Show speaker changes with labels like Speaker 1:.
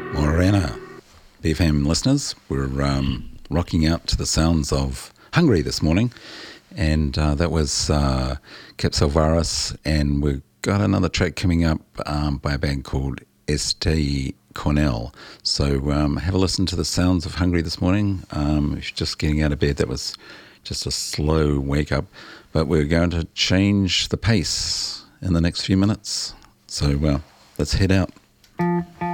Speaker 1: Morena. BFM listeners, we're rocking out to the sounds of Hungry this morning, and that was Cap Salvaris, and we've got another track coming up by a band called St. Cornell. So have a listen to the sounds of Hungry this morning. If you're just getting out of bed, that was just a slow wake up, but we're going to change the pace in the next few minutes. So let's head out.